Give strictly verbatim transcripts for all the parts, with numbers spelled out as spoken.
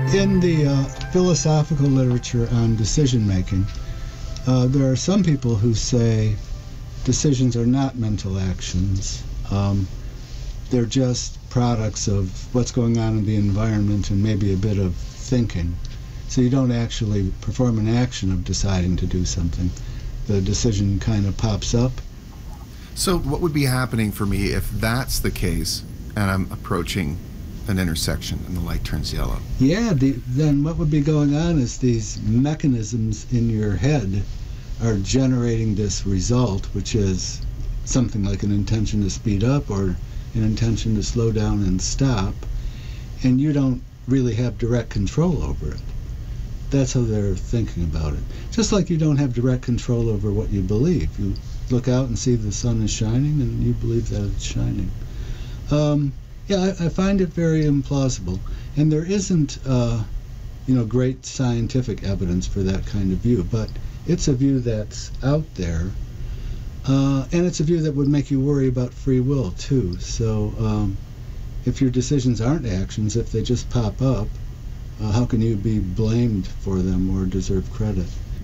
In the uh, philosophical literature on decision-making, uh, there are some people who say decisions are not mental actions. Um, they're just products of what's going on in the environment and maybe a bit of thinking. So you don't actually perform an action of deciding to do something. The decision kind of pops up. So what would be happening for me if that's the case and I'm approaching an intersection and the light turns yellow? Yeah, the, then what would be going on is these mechanisms in your head are generating this result, which is something like an intention to speed up or an intention to slow down and stop, and you don't really have direct control over it. That's how they're thinking about it. Just like you don't have direct control over what you believe. You look out and see the sun is shining, and you believe that it's shining. Um, yeah, I, I find it very implausible. And there isn't, uh, you know, great scientific evidence for that kind of view, but it's a view that's out there. Uh, and it's a view that would make you worry about free will, too. So um, if your decisions aren't actions, if they just pop up, uh, how can you be blamed for them or deserve credit?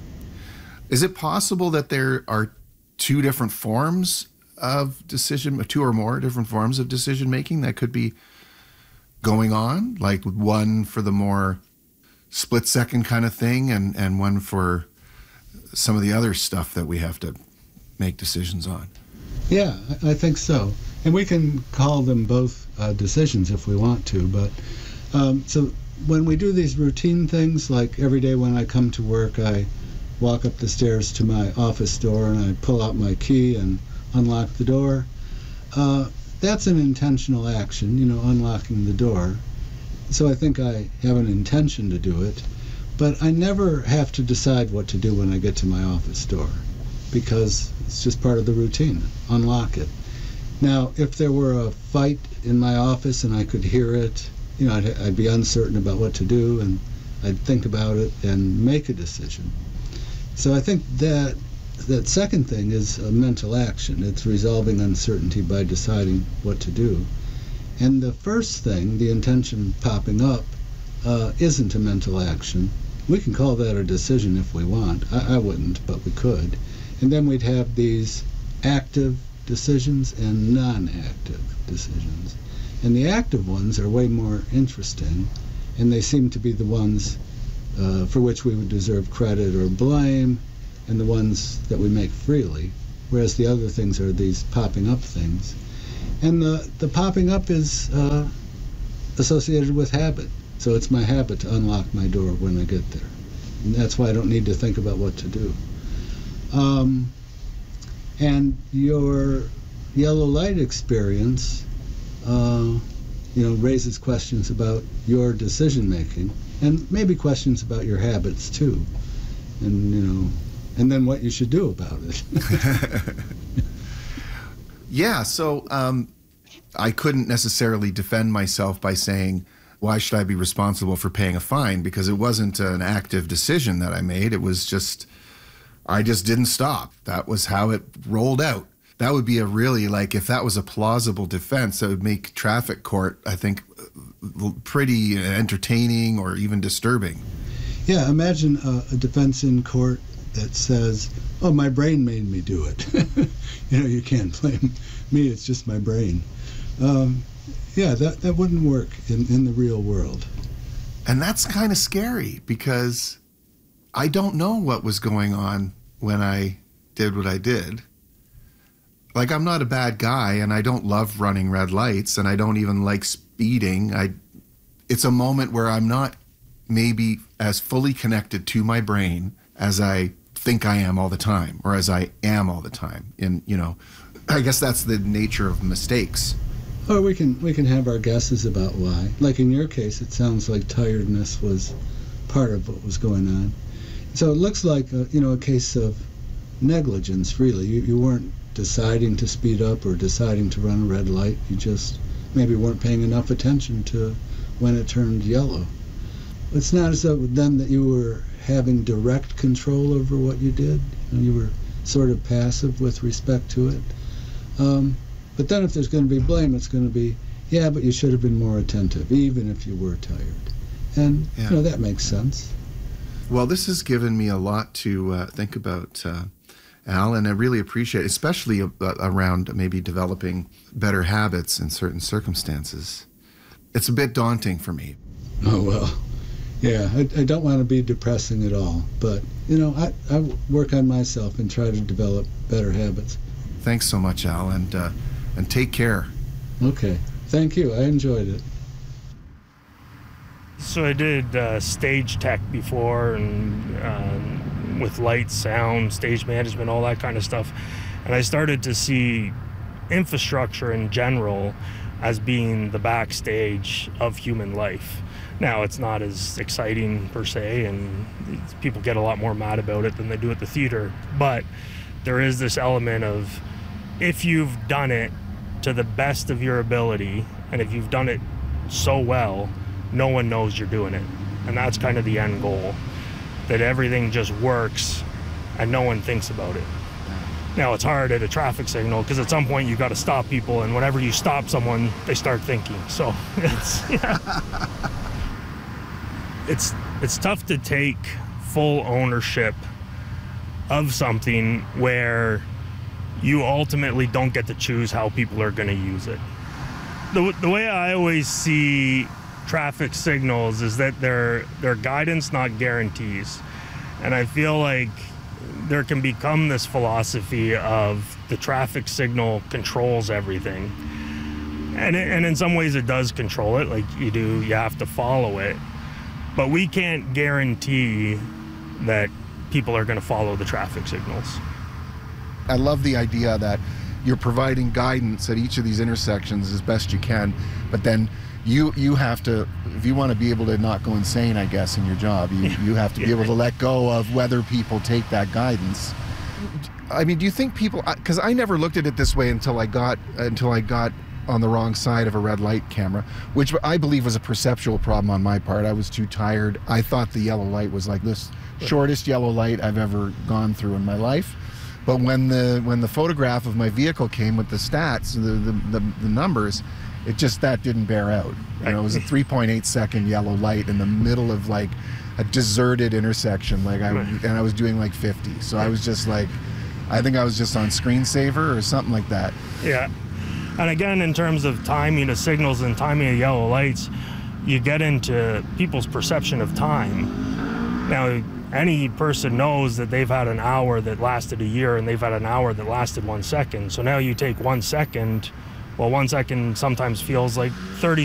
Is it possible that there are two different forms of decision, two or more different forms of decision making that could be going on? Like one for the more split second kind of thing and, and one for some of the other stuff that we have to make decisions on? Yeah, I think so. And we can call them both uh, decisions if we want to. But um, so when we do these routine things, like every day when I come to work, I walk up the stairs to my office door and I pull out my key and unlock the door. Uh, that's an intentional action, you know, unlocking the door. So I think I have an intention to do it. But I never have to decide what to do when I get to my office door, because it's just part of the routine. Unlock it. Now, if there were a fight in my office and I could hear it, you know, I'd, I'd be uncertain about what to do, and I'd think about it and make a decision. So I think that that second thing is a mental action. It's resolving uncertainty by deciding what to do. And the first thing, the intention popping up, uh, isn't a mental action. We can call that a decision if we want. I, I wouldn't, but we could. And then we'd have these active decisions and non-active decisions. And the active ones are way more interesting, and they seem to be the ones uh, for which we would deserve credit or blame, and the ones that we make freely, whereas the other things are these popping up things. And the, the popping up is uh, associated with habit. So it's my habit to unlock my door when I get there. And that's why I don't need to think about what to do. Um, and your yellow light experience, uh, you know, raises questions about your decision making, and maybe questions about your habits too, and you know, and then what you should do about it. Yeah. So um, I couldn't necessarily defend myself by saying, why should I be responsible for paying a fine? Because it wasn't an active decision that I made. It was just, I just didn't stop. That was how it rolled out. That would be a really, like, if that was a plausible defense, that would make traffic court, I think, pretty entertaining or even disturbing. Yeah, imagine a, a defense in court that says, oh, my brain made me do it. You know, you can't blame me, it's just my brain. Um, yeah, that, that wouldn't work in, in the real world. And that's kind of scary, because I don't know what was going on when I did what I did. Like, I'm not a bad guy, and I don't love running red lights, and I don't even like speeding. I, it's a moment where I'm not maybe as fully connected to my brain as I think I am all the time, or as I am all the time. And, you know, I guess that's the nature of mistakes. Or we can we can have our guesses about why. Like in your case, it sounds like tiredness was part of what was going on. So it looks like a, you know, a case of negligence, really. You, you weren't deciding to speed up or deciding to run a red light. You just maybe weren't paying enough attention to when it turned yellow. It's not as though then that you were having direct control over what you did. You know, you were sort of passive with respect to it. Um, but then if there's going to be blame, it's going to be, yeah, but you should have been more attentive, even if you were tired. And, Yeah. you know, that makes sense. Well, this has given me a lot to uh, think about, uh, Al, and I really appreciate it, especially uh, around maybe developing better habits in certain circumstances. It's a bit daunting for me. Oh, well, yeah, I, I don't want to be depressing at all. But, you know, I, I work on myself and try to develop better habits. Thanks so much, Al, and, uh, and take care. Okay. Thank you. I enjoyed it. So I did uh, stage tech before, and um, with lights, sound, stage management, all that kind of stuff. And I started to see infrastructure in general as being the backstage of human life. Now, it's not as exciting per se, and people get a lot more mad about it than they do at the theater. But there is this element of, if you've done it to the best of your ability, and if you've done it so well, no one knows you're doing it. And that's kind of the end goal, that everything just works and no one thinks about it. Now, it's hard at a traffic signal because at some point you got to stop people, and whenever you stop someone, they start thinking. So it's yeah. it's it's tough to take full ownership of something where you ultimately don't get to choose how people are going to use it. The the way I always see traffic signals is that they're they're guidance, not guarantees. And I feel like there can become this philosophy of the traffic signal controls everything. And it, and in some ways it does control it, like you do, you have to follow it. But we can't guarantee that people are going to follow the traffic signals. I love the idea that you're providing guidance at each of these intersections as best you can, but then you you have to, if you want to be able to not go insane, I guess, in your job, you, you have to be able to let go of whether people take that guidance. I mean, do you think people, because I never looked at it this way until I got until I got on the wrong side of a red light camera, which I believe was a perceptual problem on my part. I was too tired. I thought the yellow light was like this shortest yellow light I've ever gone through in my life. But when the when the photograph of my vehicle came with the stats, the the, the, the numbers, it just, that didn't bear out. You know, it was a three point eight second yellow light in the middle of like a deserted intersection, like I and I was doing like fifty. So I was just like, I think I was just on screensaver or something like that. Yeah. And again, in terms of timing of signals and timing of yellow lights, you get into people's perception of time. Now, any person knows that they've had an hour that lasted a year and they've had an hour that lasted one second. So now you take one second, well, one second sometimes feels like thirty